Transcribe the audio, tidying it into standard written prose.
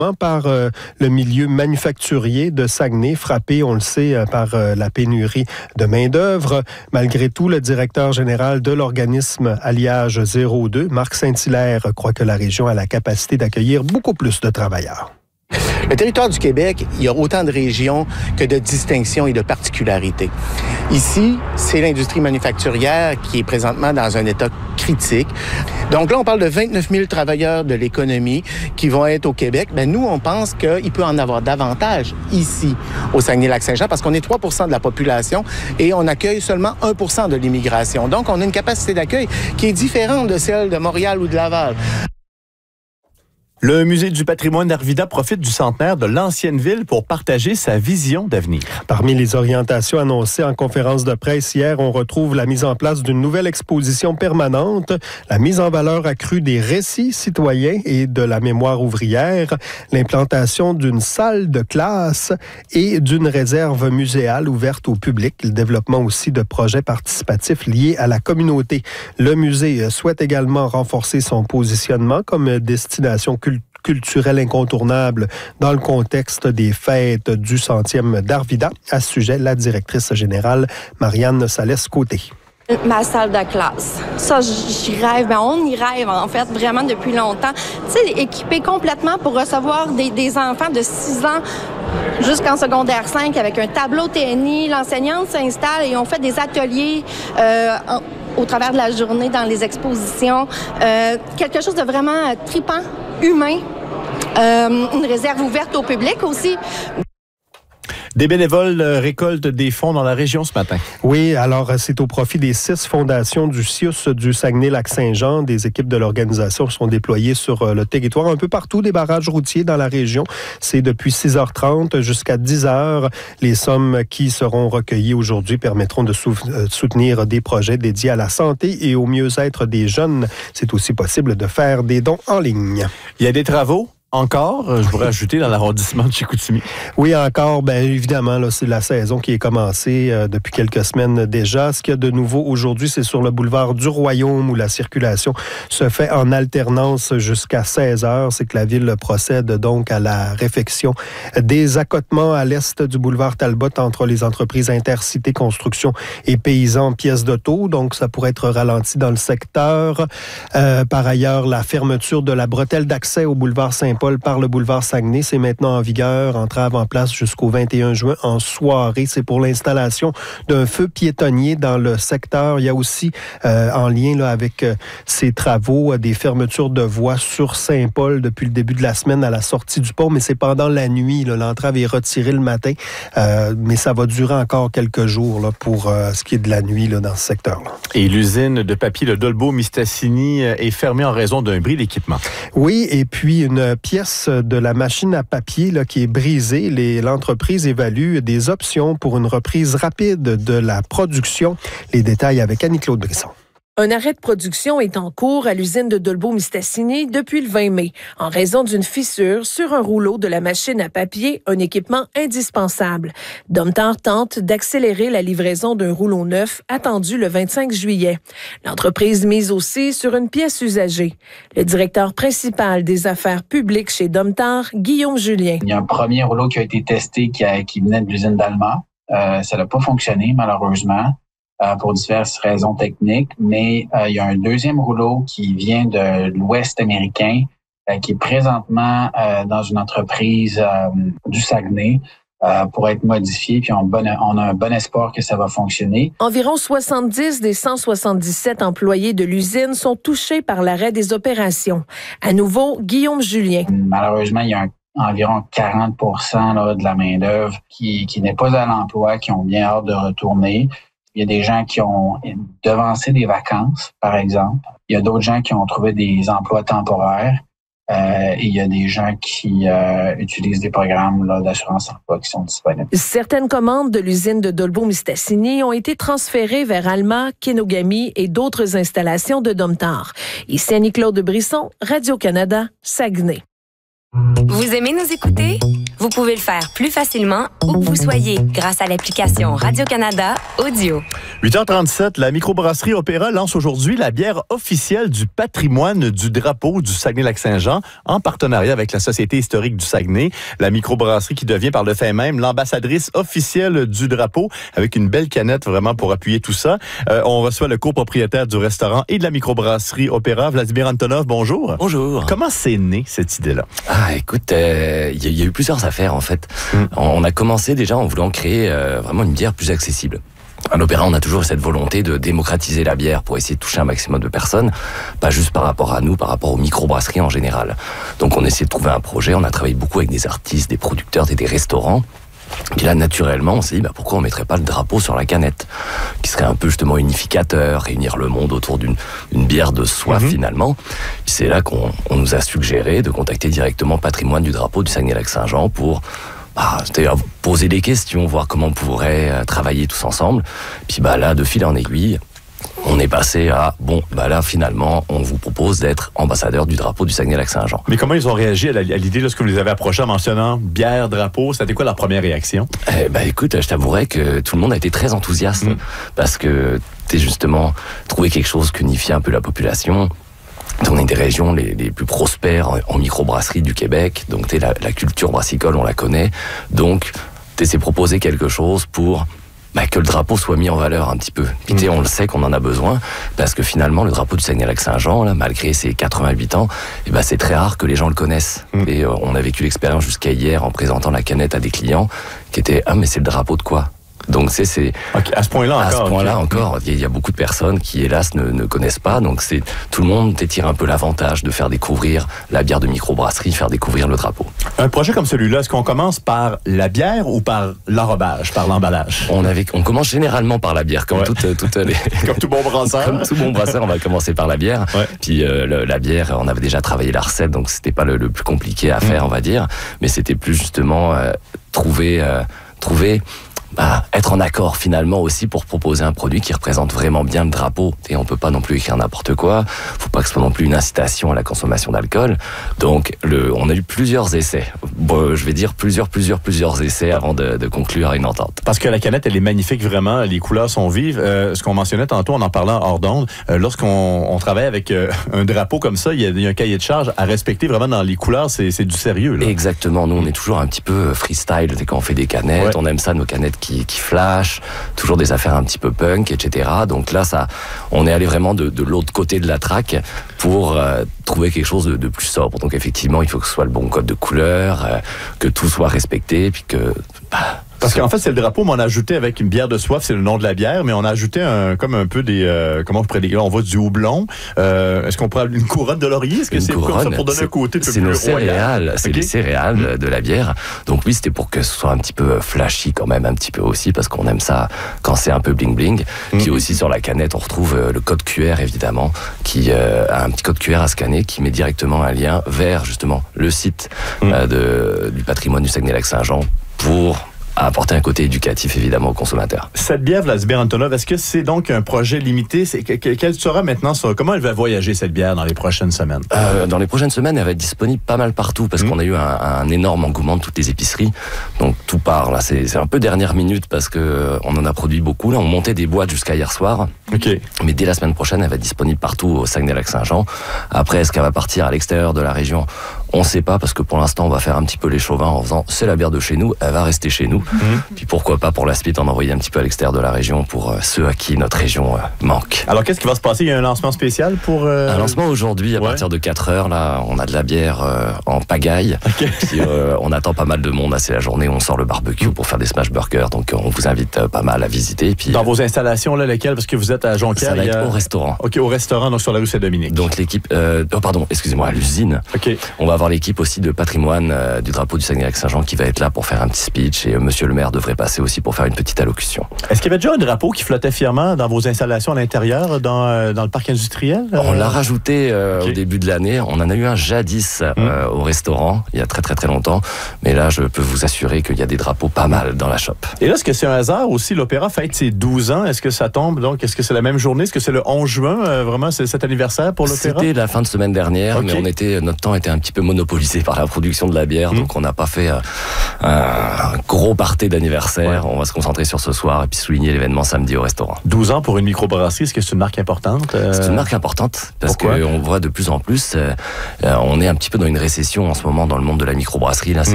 par le milieu manufacturier de Saguenay, frappé, on le sait, par la pénurie de main-d'œuvre. Malgré tout, le directeur général de l'organisme Alliage 02, Marc Saint-Hilaire, croit que la région a la capacité d'accueillir beaucoup plus de travailleurs. Le territoire du Québec, il y a autant de régions que de distinctions et de particularités. Ici, c'est l'industrie manufacturière qui est présentement dans un état critique. Donc là, on parle de 29 000 travailleurs de l'économie qui vont être au Québec. Mais nous, on pense qu'il peut en avoir davantage ici, au Saguenay-Lac-Saint-Jean, parce qu'on est 3 % de la population et on accueille seulement 1 % de l'immigration. Donc, on a une capacité d'accueil qui est différente de celle de Montréal ou de Laval. Le Musée du patrimoine d'Arvida profite du centenaire de l'ancienne ville pour partager sa vision d'avenir. Parmi les orientations annoncées en conférence de presse hier, on retrouve la mise en place d'une nouvelle exposition permanente, la mise en valeur accrue des récits citoyens et de la mémoire ouvrière, l'implantation d'une salle de classe et d'une réserve muséale ouverte au public, le développement aussi de projets participatifs liés à la communauté. Le musée souhaite également renforcer son positionnement comme destination culturel incontournable dans le contexte des fêtes du 100e d'Arvida. À ce sujet, la directrice générale, Marianne Salès-Côté. Ma salle de classe. Ça, j'y rêve. Ben, on y rêve, en fait, vraiment depuis longtemps. Tu sais, équipé complètement pour recevoir des enfants de 6 ans jusqu'en secondaire 5 avec un tableau TNI. L'enseignante s'installe et on fait des ateliers au travers de la journée dans les expositions. Quelque chose de vraiment tripant, humain. Une réserve ouverte au public aussi. Des bénévoles récoltent des fonds dans la région ce matin. Oui, alors c'est au profit des 6 fondations du CIUS du Saguenay-Lac-Saint-Jean. Des équipes de l'organisation sont déployées sur le territoire, un peu partout, des barrages routiers dans la région. C'est depuis 6h30 jusqu'à 10h. Les sommes qui seront recueillies aujourd'hui permettront de soutenir des projets dédiés à la santé et au mieux-être des jeunes. C'est aussi possible de faire des dons en ligne. Il y a des travaux? Encore, je pourrais ajouter dans l'arrondissement de Chicoutimi. Oui, encore, bien évidemment, là, c'est la saison qui est commencée depuis quelques semaines déjà. Ce qu'il y a de nouveau aujourd'hui, c'est sur le boulevard du Royaume où la circulation se fait en alternance jusqu'à 16h. C'est que la ville procède donc à la réfection des accotements à l'est du boulevard Talbot entre les entreprises Intercité Construction et Paysans Pièces d'auto. Donc, ça pourrait être ralenti dans le secteur. Par ailleurs, la fermeture de la bretelle d'accès au boulevard Saint-Paul par le boulevard Saguenay, c'est maintenant en vigueur, entrave en place jusqu'au 21 juin en soirée. C'est pour l'installation d'un feu piétonnier dans le secteur. Il y a aussi, en lien là, avec ces travaux, des fermetures de voies sur Saint-Paul depuis le début de la semaine à la sortie du pont, mais c'est pendant la nuit. Là, l'entrave est retirée le matin, mais ça va durer encore quelques jours là, pour ce qui est de la nuit là, dans ce secteur-là. Et l'usine de papier, le Dolbeau-Mistassini, est fermée en raison d'un bris d'équipement. Oui, et puis une pièce de la machine à papier là, qui est brisée. L'entreprise évalue des options pour une reprise rapide de la production. Les détails avec Annie-Claude Brisson. Un arrêt de production est en cours à l'usine de Dolbeau-Mistassini depuis le 20 mai, en raison d'une fissure sur un rouleau de la machine à papier, un équipement indispensable. Domtar tente d'accélérer la livraison d'un rouleau neuf attendu le 25 juillet. L'entreprise mise aussi sur une pièce usagée. Le directeur principal des affaires publiques chez Domtar, Guillaume Julien. Il y a un premier rouleau qui a été testé qui venait de l'usine d'Alma. Ça n'a pas fonctionné, malheureusement. Pour diverses raisons techniques, mais il y a un deuxième rouleau qui vient de l'Ouest américain, qui est présentement dans une entreprise du Saguenay pour être modifié, puis on a un bon espoir que ça va fonctionner. Environ 70 des 177 employés de l'usine sont touchés par l'arrêt des opérations. À nouveau, Guillaume Julien. Malheureusement, il y a environ 40 % là, de la main-d'œuvre qui n'est pas à l'emploi, qui ont bien hâte de retourner. Il y a des gens qui ont devancé des vacances, par exemple. Il y a d'autres gens qui ont trouvé des emplois temporaires. Et il y a des gens qui utilisent des programmes là, d'assurance emploi qui sont disponibles. Certaines commandes de l'usine de Dolbeau-Mistassini ont été transférées vers Alma, Kenogami et d'autres installations de Domtar. Ici Annie-Claude Brisson, Radio-Canada, Saguenay. Vous aimez nous écouter? Vous pouvez le faire plus facilement où que vous soyez grâce à l'application Radio-Canada Audio. 8h37, la microbrasserie Opéra lance aujourd'hui la bière officielle du patrimoine du drapeau du Saguenay-Lac-Saint-Jean en partenariat avec la Société historique du Saguenay. La microbrasserie qui devient par le fait même l'ambassadrice officielle du drapeau avec une belle canette vraiment pour appuyer tout ça. On reçoit le copropriétaire du restaurant et de la microbrasserie Opéra, Vladimir Antonov. Bonjour. Bonjour. Comment c'est né cette idée-là? Écoute, il y a eu plusieurs affaires en fait. On a commencé déjà en voulant créer vraiment une bière plus accessible. À l'Opéra, on a toujours cette volonté de démocratiser la bière pour essayer de toucher un maximum de personnes, pas juste par rapport à nous, par rapport aux microbrasseries en général. Donc on essaie de trouver un projet, on a travaillé beaucoup avec des artistes, des producteurs, des restaurants. Puis là, naturellement, on s'est dit, pourquoi on mettrait pas le drapeau sur la canette, qui serait un peu justement unificateur, réunir le monde autour d'une bière de soif finalement. Puis c'est là qu'on nous a suggéré de contacter directement Patrimoine du drapeau du Saguenay-Lac-Saint-Jean pour poser des questions, voir comment on pourrait travailler tous ensemble. Puis là, de fil en aiguille, on est passé à, là, finalement, on vous propose d'être ambassadeur du drapeau du Saguenay-Lac-Saint-Jean. Mais comment ils ont réagi à l'idée lorsque vous les avez approchés en mentionnant bière, drapeau? C'était quoi leur première réaction? Écoute, je t'avouerais que tout le monde a été très enthousiaste parce que t'es justement trouvé quelque chose qui unifie un peu la population. On est des régions les plus prospères en microbrasserie du Québec, donc la culture brassicole, on la connaît. Donc, t'essaies de proposer quelque chose pour que le drapeau soit mis en valeur un petit peu. Puis on le sait qu'on en a besoin, parce que finalement, le drapeau du Saguenay-Lac-Saint-Jean, là, malgré ses 88 ans, c'est très rare que les gens le connaissent. Et on a vécu l'expérience jusqu'à hier en présentant la canette à des clients qui étaient « Ah, mais c'est le drapeau de quoi ?» Donc c'est okay, à ce point-là encore. À ce point-là encore, il y a beaucoup de personnes qui hélas ne connaissent pas. Donc tout le monde tire un peu l'avantage de faire découvrir la bière de microbrasserie, faire découvrir le drapeau. Un projet comme celui-là, est-ce qu'on commence par la bière ou par l'enrobage, par l'emballage? On commence généralement par la bière, comme toutes les comme tout bon brasseur. Comme tout bon brasseur, on va commencer par la bière. Ouais. Puis la bière, on avait déjà travaillé la recette, donc c'était pas le plus compliqué à faire, on va dire, mais c'était plus justement trouver être en accord finalement aussi pour proposer un produit qui représente vraiment bien le drapeau. Et on peut pas non plus écrire n'importe quoi. Faut pas que ce soit non plus une incitation à la consommation d'alcool. Donc on a eu plusieurs essais. Je vais dire plusieurs essais avant de conclure à une entente. Parce que la canette, elle est magnifique vraiment. Les couleurs sont vives. Ce qu'on mentionnait tantôt, on en parlait hors d'onde. Lorsqu'on travaille avec un drapeau comme ça, il y a un cahier de charge à respecter vraiment dans les couleurs. C'est du sérieux, là. Exactement. Nous, on est toujours un petit peu freestyle. Quand on fait des canettes, on aime ça, nos canettes qui flash, toujours des affaires un petit peu punk, etc. Donc là, on est allé vraiment de l'autre côté de la track pour trouver quelque chose de plus sobre. Donc effectivement, il faut que ce soit le bon code de couleur, que tout soit respecté, puis que... Parce qu'en fait, c'est le drapeau, mais on a ajouté avec une bière de soif, c'est le nom de la bière, mais on a ajouté comme un peu des... comment on pourrait dire? On voit du houblon. Est-ce qu'on pourrait une couronne de laurier? Est-ce que c'est comme ça pour donner un côté un peu plus royal? C'est les céréales de la bière. Donc oui, c'était pour que ce soit un petit peu flashy quand même, un petit peu aussi, parce qu'on aime ça quand c'est un peu bling-bling. Puis aussi sur la canette, on retrouve le code QR, évidemment, qui a un petit code QR à scanner qui met directement un lien vers, justement, le site du patrimoine du Saguenay-Lac-Saint-Jean pour apporter un côté éducatif, évidemment, aux consommateurs. Cette bière, Vladimir Antonov, est-ce que c'est donc un projet limité? Quel sera maintenant ça? Comment elle va voyager, cette bière, dans les prochaines semaines? Dans les prochaines semaines, elle va être disponible pas mal partout, parce qu'on a eu un énorme engouement de toutes les épiceries. Donc, tout part, là. C'est un peu dernière minute, parce que on en a produit beaucoup. Là, on montait des boîtes jusqu'à hier soir. Okay. Mais dès la semaine prochaine, elle va être disponible partout au Saguenay-Lac-Saint-Jean. Après, est-ce qu'elle va partir à l'extérieur de la région? On ne sait pas, parce que pour l'instant, on va faire un petit peu les chauvins en faisant c'est la bière de chez nous, elle va rester chez nous. Puis pourquoi pas pour la suite en envoyer un petit peu à l'extérieur de la région pour ceux à qui notre région manque. Alors qu'est-ce qui va se passer? Il y a un lancement spécial pour... Un lancement aujourd'hui à partir de 4h. Là, on a de la bière en pagaille. Okay. Puis, on attend pas mal de monde. C'est la journée où on sort le barbecue pour faire des smash burgers. Donc on vous invite pas mal à visiter. Puis, dans vos installations, là, lesquelles? Parce que vous êtes à Jonquière. Ça va être au restaurant. OK, au restaurant, donc sur la rue Saint-Dominique. Donc l'équipe... à l'usine. Okay. On va avoir l'équipe aussi de patrimoine du drapeau du Saguenay-Lac-Saint-Jean qui va être là pour faire un petit speech et monsieur le maire devrait passer aussi pour faire une petite allocution. Est-ce qu'il y avait déjà un drapeau qui flottait fièrement dans vos installations à l'intérieur, dans le parc industriel? On l'a rajouté au début de l'année. On en a eu un jadis au restaurant, il y a très très très longtemps. Mais là, je peux vous assurer qu'il y a des drapeaux pas mal dans la shop. Et là, est-ce que c'est un hasard aussi? L'Opéra fête ses 12 ans. Est-ce que ça tombe? Donc, est-ce que c'est la même journée? Est-ce que c'est le 11 juin? Vraiment, c'est cet anniversaire pour l'Opéra? C'était la fin de semaine dernière, mais notre temps était un petit peu monopolisé par la production de la bière, donc on n'a pas fait un gros party d'anniversaire. On va se concentrer sur ce soir et puis souligner l'événement samedi au restaurant. 12 ans pour une microbrasserie, est-ce que c'est une marque importante? C'est une marque importante parce qu'on voit de plus en plus, on est un petit peu dans une récession en ce moment dans le monde de la microbrasserie. Là,